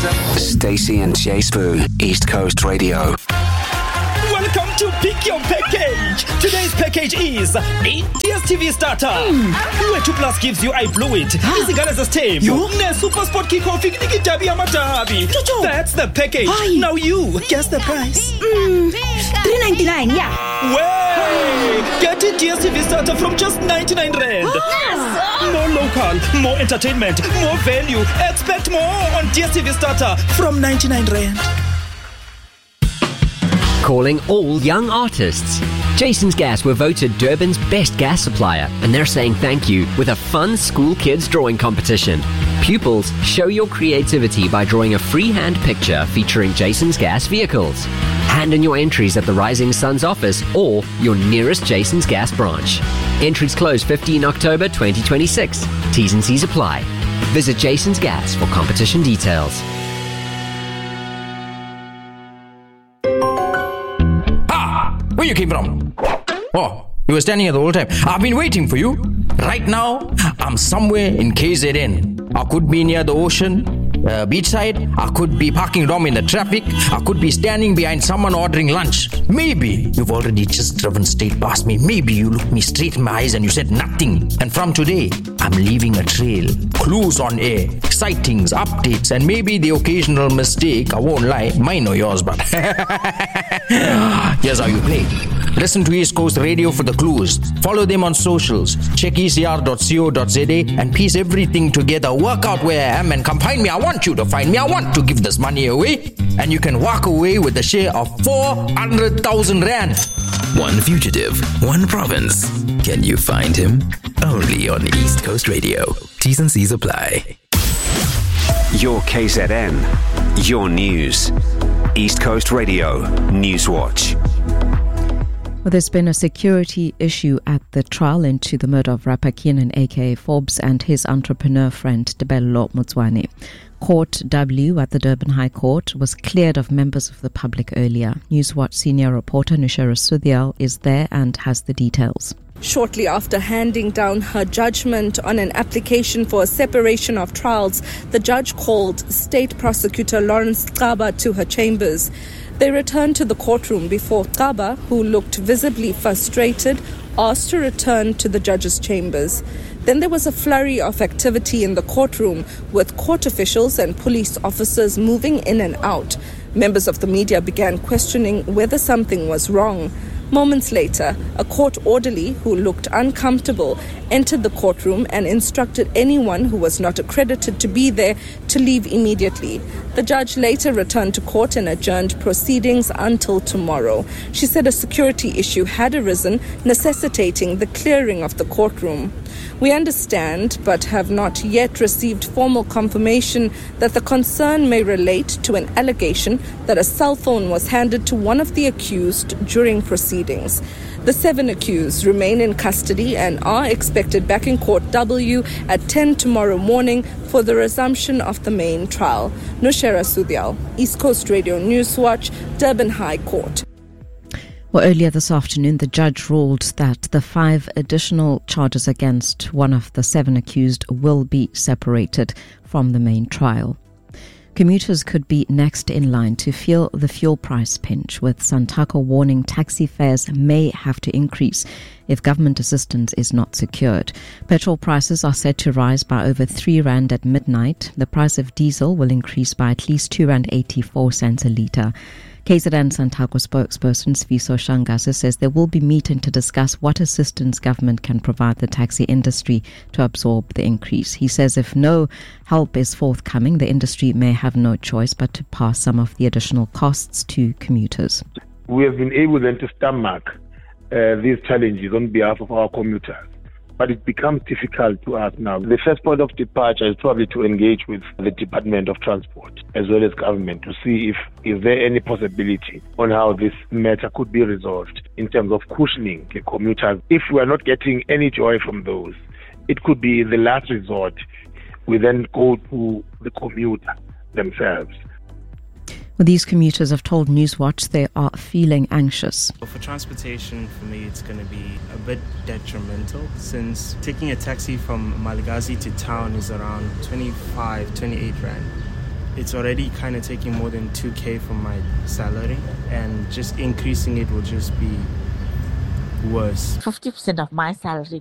Stacey and Jay Spoon, East Coast Radio. Welcome to Pick Your Package. Today's package is a DSTV starter, where 2 Plus gives you I Blew It, Izingane Zastem, ne Super Sport Kickoff, Dabi Amadabi. That's the package. Now you guess the price. $3.99, yeah. Way! Get a DSTV starter from just 99 Rand. More local, more entertainment, more value. Expect more on DSTV starter from 99 Rand. Calling all young artists. Jason's Gas were voted Durban's best gas supplier, and they're saying thank you with a fun school kids drawing competition. Pupils, show your creativity by drawing a freehand picture featuring Jason's Gas vehicles. Hand in your entries at the Rising Suns office or your nearest Jason's Gas branch. Entries close 15 October 2026. T's and C's apply. Visit Jason's Gas for competition details. Where you came from? Oh, you were standing here the whole time. I've been waiting for you. Right now, I'm somewhere in KZN. I could be near the ocean, beachside. I could be parking wrong in the traffic. I could be standing behind someone ordering lunch. Maybe you've already just driven straight past me. Maybe you looked me straight in my eyes and you said nothing. And from today, I'm leaving a trail. Clues on air, sightings, updates, and maybe the occasional mistake. I won't lie, mine or yours, but here's how you play. Listen to East Coast Radio for the clues. Follow them on socials. Check ecr.co.za and piece everything together. Work out where I am and come find me. I want you to find me. I want to give this money away. And you can walk away with a share of 400,000 Rand. One fugitive, one province. Can you find him? Only on East Coast Radio. T's and C's apply. Your KZN, your news. East Coast Radio, Newswatch. Well, there's been a security issue at the trial into the murder of rapper Keenan aka Forbes and his entrepreneur friend Tebello Motswane. Court W at the Durban High Court was cleared of members of the public earlier. Newswatch senior reporter Nushera Sudhyal is there and has the details. Shortly after handing down her judgment on an application for a separation of trials, the judge called State Prosecutor Lawrence Xaba to her chambers. They returned to the courtroom before Xaba, who looked visibly frustrated, asked to return to the judge's chambers. Then there was a flurry of activity in the courtroom, with court officials and police officers moving in and out. Members of the media began questioning whether something was wrong. Moments later, a court orderly who looked uncomfortable entered the courtroom and instructed anyone who was not accredited to be there to leave immediately. The judge later returned to court and adjourned proceedings until tomorrow. She said a security issue had arisen, necessitating the clearing of the courtroom. We understand, but have not yet received formal confirmation that the concern may relate to an allegation that a cell phone was handed to one of the accused during proceedings. The 7 accused remain in custody and are expected back in Court W at 10 tomorrow morning for the resumption of the main trial. Nushera Sudhyal, East Coast Radio Newswatch, Durban High Court. Well, earlier this afternoon, the judge ruled that the 5 additional charges against one of the 7 accused will be separated from the main trial. Commuters could be next in line to feel the fuel price pinch, with Santaco warning taxi fares may have to increase if government assistance is not secured. Petrol prices are set to rise by over 3 Rand at midnight. The price of diesel will increase by at least 2.84 Rand a litre. KZN Santaco spokesperson Sviso Shangase says they will be meeting to discuss what assistance government can provide the taxi industry to absorb the increase. He says if no help is forthcoming, the industry may have no choice but to pass some of the additional costs to commuters. We have been able then to stomach these challenges on behalf of our commuters. But it becomes difficult to us now. The first point of departure is probably to engage with the Department of Transport as well as government to see if is there any possibility on how this matter could be resolved in terms of cushioning the commuters. If we are not getting any joy from those, it could be the last resort. We then go to the commuter themselves. Well, these commuters have told Newswatch they are feeling anxious. For transportation, for me, it's going to be a bit detrimental since taking a taxi from Malagasy to town is around 25, 28 Rand. it's already kind of taking more than 2K from my salary, and just increasing it will just be worse. 50% of my salary